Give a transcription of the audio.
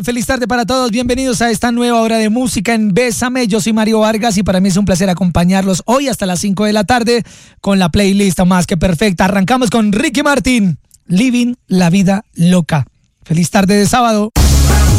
Feliz tarde para todos, bienvenidos a esta nueva hora de música en Bésame. Yo soy Mario Vargas y para mí es un placer acompañarlos hoy hasta las 5 de la tarde con la playlist más que perfecta. Arrancamos con Ricky Martin, Living la Vida Loca. Feliz tarde de sábado.